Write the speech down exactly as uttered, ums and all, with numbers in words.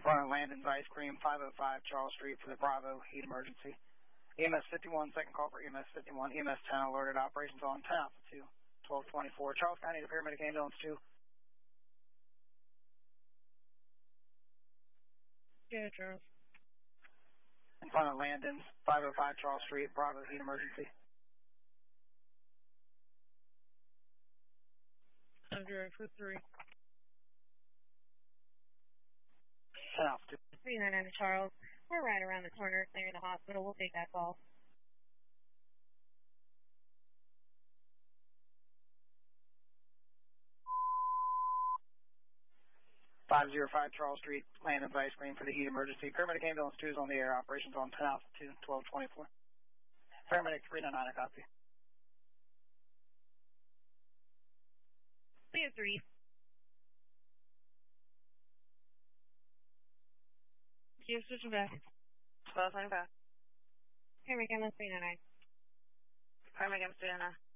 front of Landon's Ice Cream, five oh five Charles Street for the Bravo heat emergency. E M S fifty-one, second call for E M S fifty-one. E M S ten alerted, operations on ten Alpha two, twelve twenty-four. Charles County to paramedic ambulance two. Yeah, Charles. In front of Landon's, five oh five Charles Street, Bravo heat emergency. Under for three. ten Alpha two. three nine nine to Charles. We're right around the corner, clearing the hospital. We'll take that call. five oh five Charles Street, Landon's Ice Cream for the heat emergency. Paramedic ambulance two is on the air. Operations on ten Alpha two, twelve twenty-four. Paramedic three nine nine, a copy. three oh three. Keep switching back. twelve twenty-five. Paramedic ambulance three nine nine. Paramedic ambulance three nine nine.